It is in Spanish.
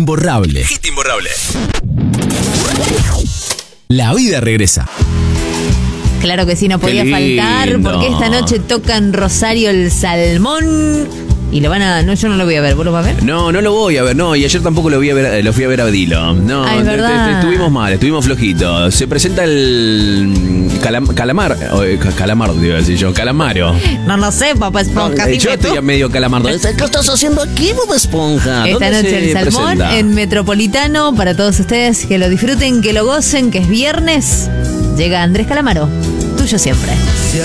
imborrable. Hit imborrable. La vida regresa. Claro que sí, no podía faltar, porque esta noche toca en Rosario el Salmón. Y lo van a... No, yo no lo voy a ver. ¿Vos lo vas a ver? No lo voy a ver, no. Y ayer tampoco lo fui a ver a Dilo. No, es verdad. Estuvimos mal, estuvimos flojitos. Se presenta el calamar, digo decir yo, Calamaro. No sé, Papá Esponja. Yo estoy medio calamardo. ¿Qué estás haciendo aquí, Bob Esponja? Esta noche el Salmón presenta? en Metropolitano. Para todos ustedes, que lo disfruten, que lo gocen, que es viernes. Llega Andrés Calamaro. Tuyo siempre.